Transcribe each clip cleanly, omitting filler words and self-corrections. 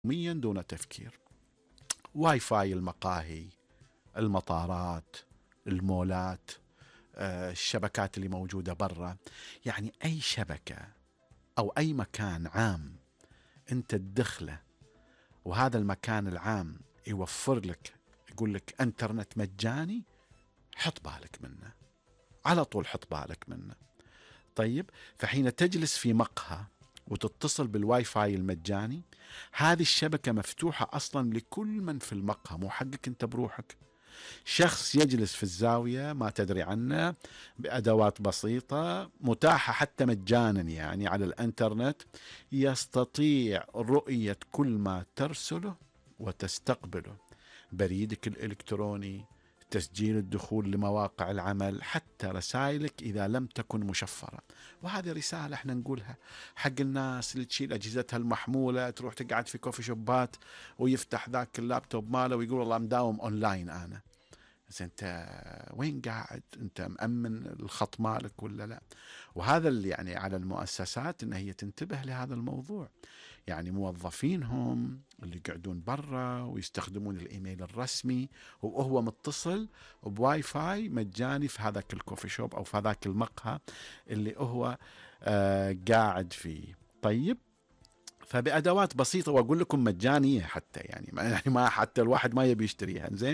يوميا دون تفكير. واي فاي المقاهي، المطارات، المولات، الشبكات اللي موجودة برا، يعني أي شبكة أو أي مكان عام أنت تدخله وهذا المكان العام يوفر لك، يقول لك انترنت مجاني، حط بالك منه، على طول حط بالك منه. طيب، فحين تجلس في مقهى وتتصل بالواي فاي المجاني، هذه الشبكة مفتوحة أصلا لكل من في المقهى، مو حقك أنت بروحك. شخص يجلس في الزاوية ما تدري عنه، بأدوات بسيطة متاحة حتى مجانا يعني على الانترنت، يستطيع رؤية كل ما ترسله وتستقبله. بريدك الإلكتروني، تسجيل الدخول لمواقع العمل، حتى رسائلك إذا لم تكن مشفرة. وهذه رسالة احنا نقولها حق الناس اللي تشيل أجهزتها المحمولة، تروح تقعد في كوفي شوبات ويفتح ذاك اللابتوب ماله ويقول والله مداوم أونلاين أنا. بس انت وين قاعد؟ انت مأمن الخط مالك ولا لا؟ وهذا اللي يعني على المؤسسات ان هي تنتبه لهذا الموضوع. يعني موظفينهم اللي يقعدون برا ويستخدمون الايميل الرسمي وهو متصل بواي فاي مجاني في هذاك الكوفي شوب او في هذاك المقهى اللي هو قاعد فيه. طيب، فبأدوات بسيطة، وأقول لكم مجانية حتى، يعني ما حتى الواحد ما يبي يشتريها، زين.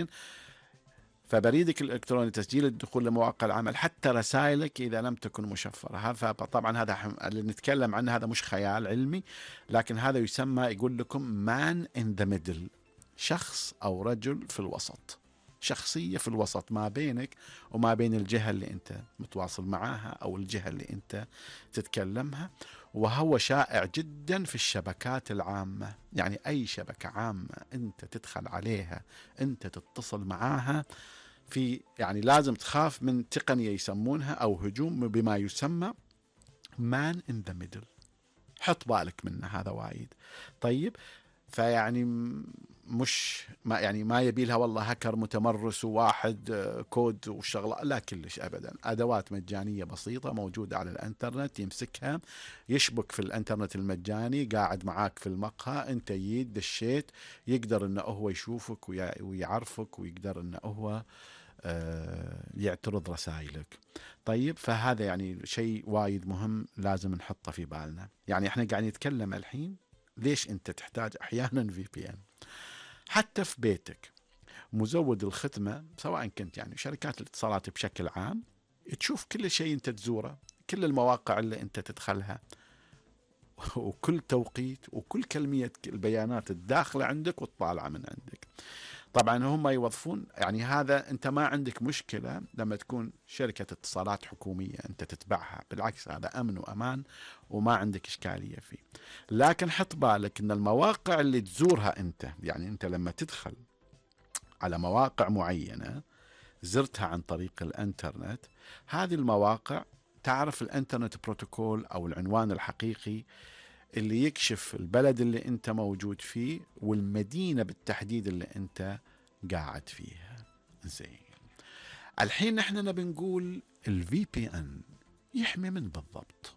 فبريدك الإلكتروني، تسجيل الدخول لمواقع العمل، حتى رسائلك إذا لم تكن مشفرة. طبعا هذا اللي نتكلم عنه هذا مش خيال علمي، لكن هذا يسمى، يقول لكم man in the middle، شخص أو رجل في الوسط، شخصية في الوسط ما بينك وما بين الجهة اللي أنت متواصل معاها أو الجهة اللي أنت تتكلمها. وهو شائع جدا في الشبكات العامة، يعني أي شبكة عامة أنت تدخل عليها، أنت تتصل معاها، في يعني لازم تخاف من تقنية يسمونها أو هجوم بما يسمى man in the middle. حط بالك منه هذا وايد. طيب، فيعني مش ما يعني ما يبي لها والله هكر متمرس وواحد كود والشغله، لا كلش ابدا. ادوات مجانيه بسيطه موجوده على الانترنت، يمسكها يشبك في الانترنت المجاني، قاعد معاك في المقهى، انت يد دشيت، يقدر انه هو يشوفك ويعرفك، ويقدر انه هو يعترض رسائلك. طيب، فهذا يعني شيء وايد مهم لازم نحطه في بالنا. يعني احنا قاعدين نتكلم الحين ليش انت تحتاج احيانا في بي ان. حتى في بيتك مزود الخدمة، سواء كنت يعني شركات الاتصالات بشكل عام، تشوف كل شيء انت تزوره، كل المواقع اللي انت تدخلها، وكل توقيت وكل كمية البيانات الداخلة عندك والطالعة من عندك. طبعا هم يوظفون، يعني هذا انت ما عندك مشكلة لما تكون شركة اتصالات حكومية انت تتبعها، بالعكس هذا امن وامان وما عندك اشكالية فيه. لكن حط بالك ان المواقع اللي تزورها انت، يعني انت لما تدخل على مواقع معينة زرتها عن طريق الانترنت، هذه المواقع تعرف الانترنت بروتوكول او العنوان الحقيقي اللي يكشف البلد اللي انت موجود فيه والمدينة بالتحديد اللي انت قاعد فيها. زين، الحين نحن نبي نقول الفي بي ان يحمي من بالضبط،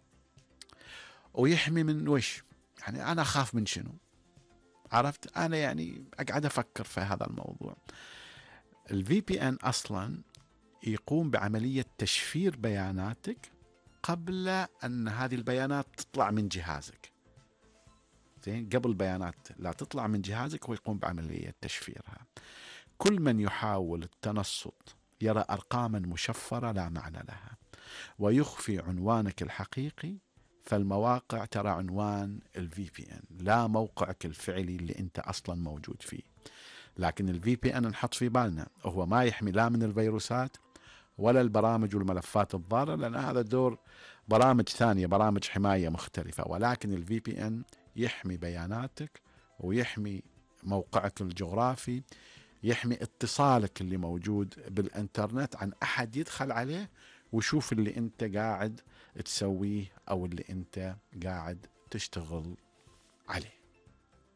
ويحمي من وش؟ يعني انا اخاف من شنو؟ عرفت، انا يعني اقعد افكر في هذا الموضوع. الفي بي ان اصلا يقوم بعملية تشفير بياناتك قبل ان هذه البيانات تطلع من جهازك. زين، قبل البيانات لا تطلع من جهازك هو يقوم بعملية تشفيرها. كل من يحاول التنصت يرى أرقاما مشفرة لا معنى لها، ويخفي عنوانك الحقيقي، فالمواقع ترى عنوان الفي بي ان لا موقعك الفعلي اللي انت اصلا موجود فيه. لكن الفي بي ان نحط في بالنا هو ما يحمي لا من الفيروسات ولا البرامج والملفات الضارة، لأن هذا دور برامج ثانية، برامج حماية مختلفة. ولكن الفي بي ان يحمي بياناتك ويحمي موقعك الجغرافي، يحمي اتصالك اللي موجود بالانترنت عن احد يدخل عليه ويشوف اللي انت قاعد تسويه او اللي انت قاعد تشتغل عليه.